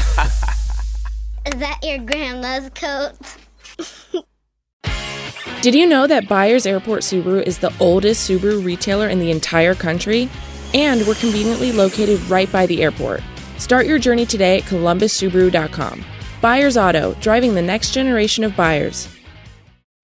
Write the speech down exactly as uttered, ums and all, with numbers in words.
Is that your grandma's coat? Did you know that Byers Airport Subaru is the oldest Subaru retailer in the entire country? And we're conveniently located right by the airport. Start your journey today at columbus subaru dot com. Byers Auto, driving the next generation of buyers.